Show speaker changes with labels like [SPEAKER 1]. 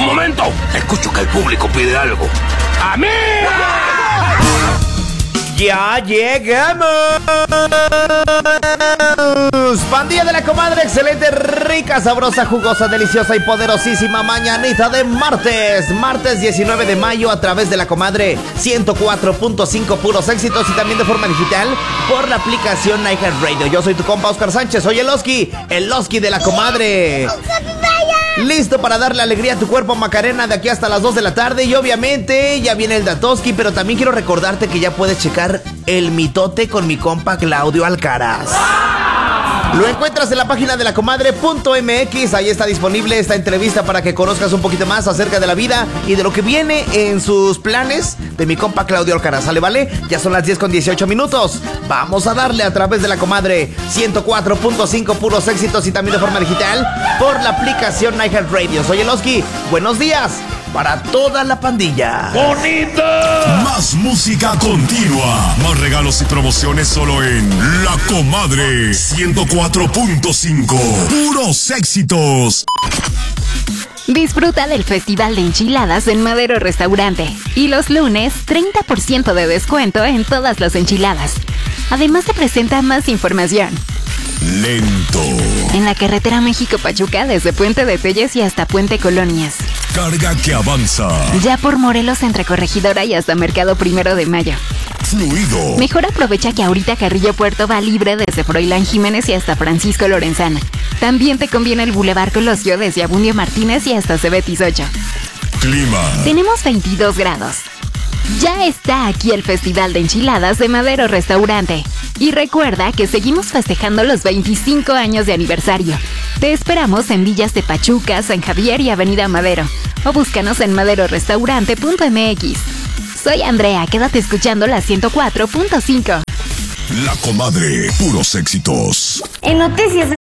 [SPEAKER 1] momento. Escucho que el público pide algo. ¡A mí!
[SPEAKER 2] ¡Ya llegamos! Pandilla de la Comadre, excelente, rica, sabrosa, jugosa, deliciosa y poderosísima mañanita de martes. Martes 19 de mayo a través de la Comadre 104.5 puros éxitos y también de forma digital por la aplicación iHeartRadio. Yo soy tu compa Oscar Sánchez, soy el Oski de la Comadre. Listo para darle alegría a tu cuerpo, Macarena, de aquí hasta las 2 de la tarde. Y obviamente ya viene el Datoski, pero también quiero recordarte que ya puedes checar el mitote con mi compa Claudio Alcaraz. Lo encuentras en la página de lacomadre.mx. Ahí está disponible esta entrevista para que conozcas un poquito más acerca de la vida y de lo que viene en sus planes de mi compa Claudio Alcaraz. ¿Sale, vale? Ya son las 10:18. Vamos a darle a través de la Comadre 104.5 puros éxitos y también de forma digital por la aplicación iHeartRadio. Soy el Oski. Buenos días para toda la pandilla.
[SPEAKER 1] ¡Bonita!
[SPEAKER 3] Más música continua. Más regalos y promociones solo en La Comadre 104.5. Puros éxitos.
[SPEAKER 4] Disfruta del Festival de Enchiladas en Madero Restaurante. Y los lunes, 30% de descuento en todas las enchiladas. Además te presenta más información.
[SPEAKER 3] Lento.
[SPEAKER 4] En la carretera México-Pachuca, desde Puente de Telles y hasta Puente Colonias.
[SPEAKER 3] Carga que avanza.
[SPEAKER 4] Ya por Morelos entre Corregidora y hasta Mercado 1 de Mayo.
[SPEAKER 3] Fluido.
[SPEAKER 4] Mejor aprovecha que ahorita Carrillo Puerto va libre desde Froilán Jiménez y hasta Francisco Lorenzana. También te conviene el Boulevard Colosio desde Abundio Martínez y hasta Cebetis 8.
[SPEAKER 3] Clima.
[SPEAKER 4] Tenemos 22 grados. Ya está aquí el Festival de Enchiladas de Madero Restaurante. Y recuerda que seguimos festejando los 25 años de aniversario. Te esperamos en Villas de Pachuca, San Javier y Avenida Madero. O búscanos en maderorestaurante.mx. Soy Andrea, quédate escuchando la 104.5.
[SPEAKER 3] La Comadre, puros éxitos.
[SPEAKER 5] En noticias